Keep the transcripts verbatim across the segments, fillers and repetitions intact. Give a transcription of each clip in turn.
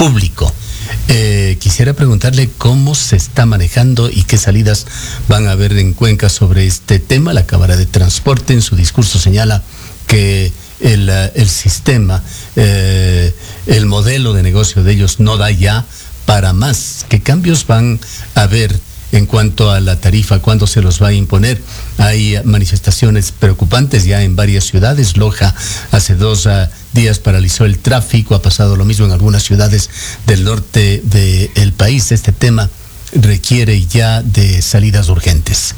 público. Eh, quisiera preguntarle cómo se está manejando y qué salidas van a haber en Cuenca sobre este tema. La Cámara de Transporte en su discurso señala que el, el sistema, eh, el modelo de negocio de ellos no da ya para más. ¿Qué cambios van a haber en cuanto a la tarifa? ¿Cuándo se los va a imponer? Hay manifestaciones preocupantes ya en varias ciudades. Loja hace dos uh, días paralizó el tráfico. Ha pasado lo mismo en algunas ciudades del norte del país. Este tema requiere ya de salidas urgentes.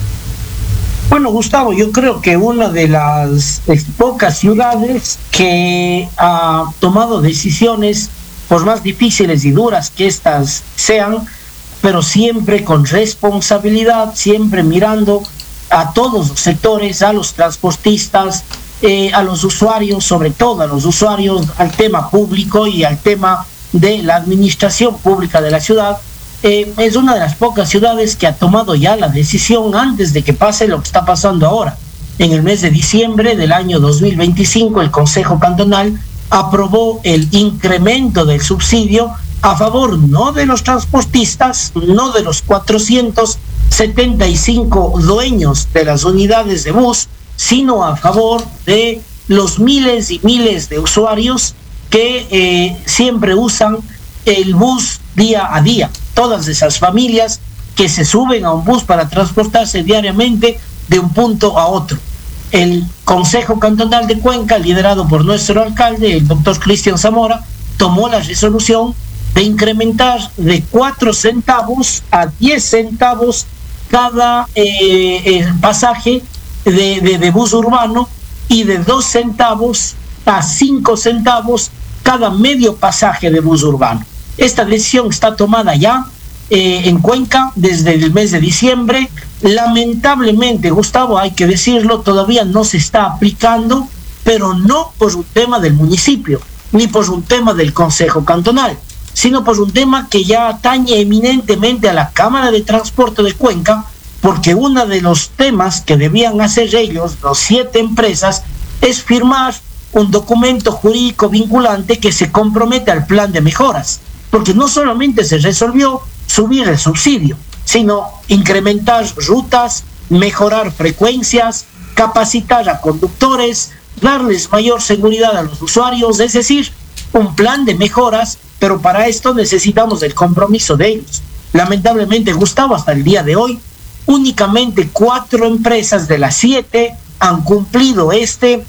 Bueno, Gustavo, yo creo que una de las pocas ciudades que ha tomado decisiones, por más difíciles y duras que éstas sean, pero siempre con responsabilidad, siempre mirando a todos los sectores, a los transportistas, eh, a los usuarios, sobre todo a los usuarios, al tema público y al tema de la administración pública de la ciudad. Eh, es una de las pocas ciudades que ha tomado ya la decisión antes de que pase lo que está pasando ahora. En el mes de diciembre del año dos mil veinticinco, el Consejo Cantonal aprobó el incremento del subsidio a favor no de los transportistas, no de los cuatrocientos setenta y cinco dueños de las unidades de bus, sino a favor de los miles y miles de usuarios que eh, siempre usan el bus día a día. Todas esas familias que se suben a un bus para transportarse diariamente de un punto a otro. El Consejo Cantonal de Cuenca, liderado por nuestro alcalde, el doctor Cristian Zamora, tomó la resolución de incrementar de cuatro centavos a diez centavos cada eh, eh, pasaje de, de, de bus urbano y de dos centavos a cinco centavos cada medio pasaje de bus urbano. Esta decisión está tomada ya eh, en Cuenca desde el mes de diciembre. Lamentablemente, Gustavo, hay que decirlo, todavía no se está aplicando, pero no por un tema del municipio, ni por un tema del Consejo Cantonal, sino por un tema que ya atañe eminentemente a la Cámara de Transporte de Cuenca, porque uno de los temas que debían hacer ellos, los siete empresas, es firmar un documento jurídico vinculante que se compromete al plan de mejoras, porque no solamente se resolvió subir el subsidio, sino incrementar rutas, mejorar frecuencias, capacitar a conductores, darles mayor seguridad a los usuarios, es decir, un plan de mejoras, pero para esto necesitamos el compromiso de ellos. Lamentablemente, Gustavo, hasta el día de hoy, únicamente cuatro empresas de las siete han cumplido este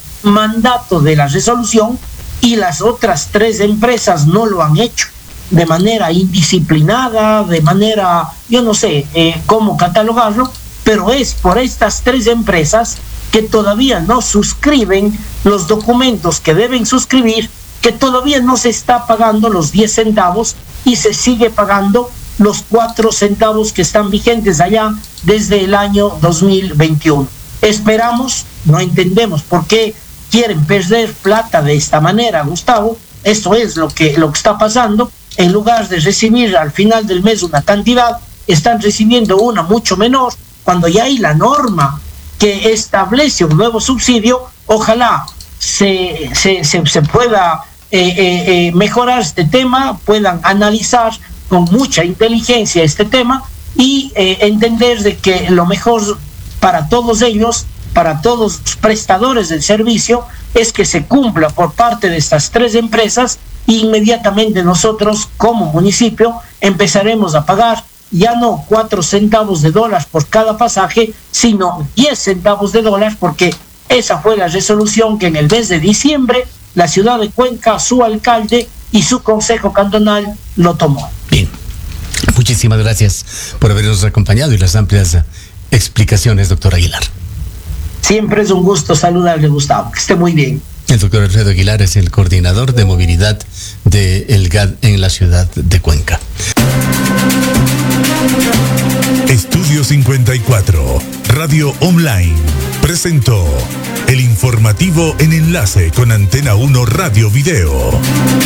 mandato de la resolución y las otras tres empresas no lo han hecho de manera indisciplinada, de manera, yo no sé eh, cómo catalogarlo, pero es por estas tres empresas que todavía no suscriben los documentos que deben suscribir, que todavía no se está pagando los diez centavos y se sigue pagando los cuatro centavos que están vigentes allá desde el año dos mil veintiuno. Esperamos, no entendemos por qué quieren perder plata de esta manera, Gustavo. Esto es lo que, lo que está pasando. En lugar de recibir al final del mes una cantidad, están recibiendo una mucho menor, cuando ya hay la norma que establece un nuevo subsidio. Ojalá se, se, se, se pueda eh, eh, eh, mejorar este tema, puedan analizar con mucha inteligencia este tema y eh, entender de que lo mejor para todos ellos, para todos los prestadores del servicio, es que se cumpla por parte de estas tres empresas. Inmediatamente nosotros como municipio empezaremos a pagar ya no cuatro centavos de dólar por cada pasaje, sino diez centavos de dólar, porque esa fue la resolución que en el mes de diciembre la ciudad de Cuenca, su alcalde y su consejo cantonal lo tomó. Bien, muchísimas gracias por habernos acompañado y las amplias explicaciones, doctor Aguilar. Siempre es un gusto saludarle, Gustavo. Que esté muy bien. El doctor Alfredo Aguilar es el coordinador de movilidad de el G A D en la ciudad de Cuenca. Estudio cincuenta y cuatro, Radio Online, presentó el informativo en enlace con Antena uno Radio Video.